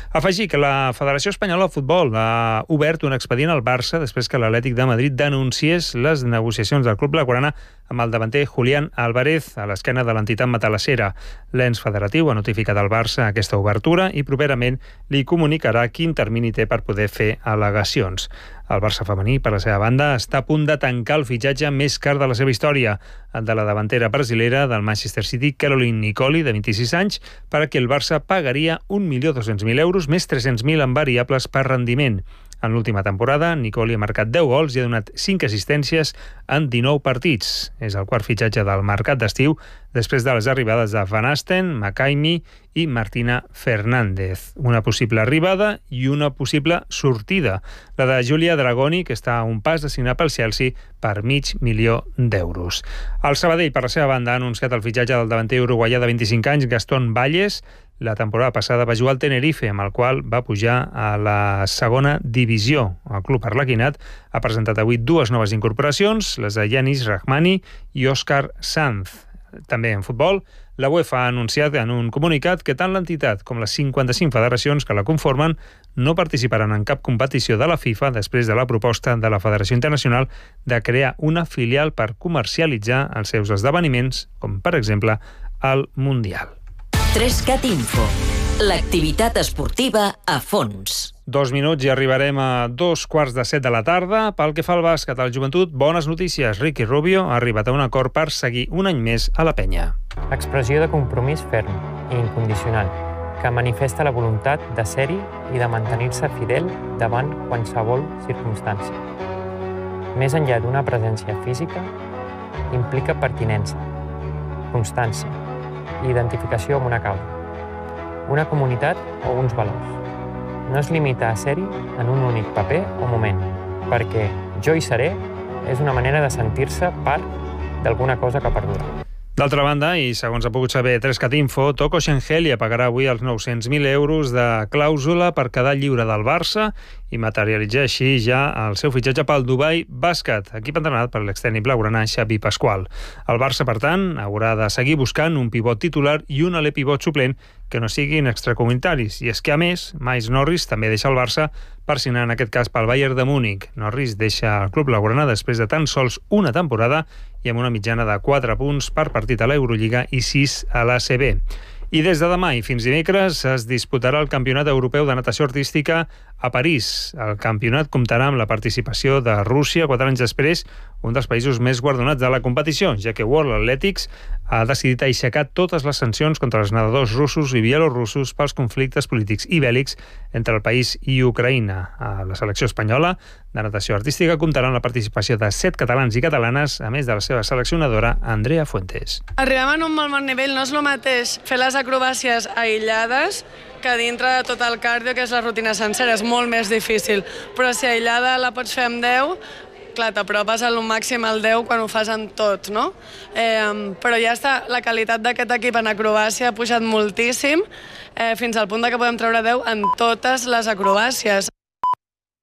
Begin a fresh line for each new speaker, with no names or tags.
Afegir que la Federació Espanyola de Futbol ha obert un expedient al Barça després que l'Atlètic de Madrid denunciés les negociacions del club blaugrana amb el davanter Julián Álvarez a l'esquena de l'entitat matalassera. L'ens federatiu ha notificat al Barça aquesta obertura i properament li comunicarà quin termini té per poder fer al·legacions. El Barça femení, per la seva banda, està a punt de tancar el fitxatge més car de la seva història, el de la davantera brasilera del Manchester City, Caroline Nicoli, de 26 anys, per a qui el Barça pagaria 1.200.000 euros més 300.000 en variables per rendiment. En l'última temporada, Nicoli ha marcat 10 gols i ha donat 5 assistències en 19 partits. És el quart fitxatge del mercat d'estiu després de les arribades de Van Asten, Makaimi i Martina Fernández. Una possible arribada i una possible sortida. La de Giulia Dragoni, que està a un pas de signar pel Chelsea per €500.000. El Sabadell, per la seva banda, ha anunciat el fitxatge del davanter uruguaià de 25 anys, Gastón Valles. La temporada passada va jugar al Tenerife, amb el qual va pujar a la segona divisió. El club arlequinat ha presentat avui dues noves incorporacions, les de Yanis Rahmani i Òscar Sanz. També en futbol, la UEFA ha anunciat en un comunicat que tant l'entitat com les 55 federacions que la conformen no participaran en cap competició de la FIFA després de la proposta de la Federació Internacional de crear una filial per comercialitzar els seus esdeveniments, com per exemple el Mundial.
3CAT Info. L'activitat esportiva a fons.
2 minuts i arribarem a 2:15 de la tarda. Pel que fa al bàsquet, al Joventut, bones notícies. Ricky Rubio ha arribat a un acord per seguir un any més a la penya.
Expressió de compromís ferm i incondicional, que manifesta la voluntat de ser-hi i de mantenir-se fidel davant qualsevol circumstància. Més enllà d'una presència física, implica pertinença, constància i identificació amb una causa, una comunitat o uns valors. No es limita a ser-hi en un únic paper o moment, perquè jo hi seré és una manera de sentir-se part d'alguna cosa que perdura.
D'altra banda, i segons ha pogut saber 3CAT Info, Toko Shengelia pagarà avui els 900.000 euros de clàusula per quedar lliure del Barça i materialitzar així ja el seu fitxatge pel Dubai Bàsquet, equip entrenat per l'extècnic blaugrana Xavi Pasqual. El Barça, per tant, haurà de seguir buscant un pivot titular i un alè pivot suplent que no siguin extracomunitaris. I és que, a més, Miles Norris també deixa el Barça per signar en aquest cas pel Bayern de Múnich. Norris deixa el club blaugrana després de tan sols una temporada i amb una mitjana de 4 punts per partit a l'Eurolliga i 6 a l'ACB. I des de demà i fins dimecres es disputarà el Campionat Europeu de Natació Artística a París. El campionat comptarà amb la participació de Rússia 4 anys després, un dels països més guardonats de la competició, ja que World Athletics ha decidit aixecar totes les sancions contra els nedadors russos i bielorussos pels conflictes polítics i bèl·lics entre el país i Ucraïna. La selecció espanyola de natació artística comptarà amb la participació de 7 catalans i catalanes, a més de la seva seleccionadora, Andrea Fuentes.
Arribem en un molt bon nivell, no és el mateix fer les acrobàcies aïllades que dintre de tot el cardio, que és la rutina sencera, és molt més difícil. Però si aïllada la pots fer amb 10, clar, t'apropes al màxim al 10 quan ho fas en tot, no? Però ja està, la qualitat d'aquest equip en acrobàcia ha pujat moltíssim, fins al punt que podem treure 10 en totes les acrobàcies.